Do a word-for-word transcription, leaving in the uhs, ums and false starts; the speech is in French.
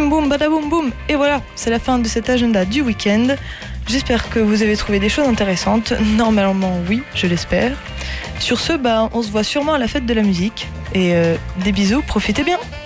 bim boum, badaboum boum. Et voilà, c'est la fin de cet agenda du week-end. J'espère que vous avez trouvé des choses intéressantes. Normalement, oui, je l'espère. Sur ce, bah, on se voit sûrement à la fête de la musique. Et euh, des bisous, profitez bien.